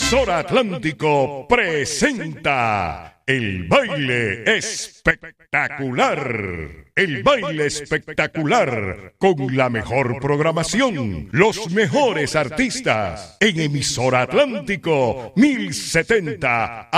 Emisora Atlántico presenta el baile espectacular. El baile espectacular con la mejor programación, los mejores artistas en Emisora Atlántico 1070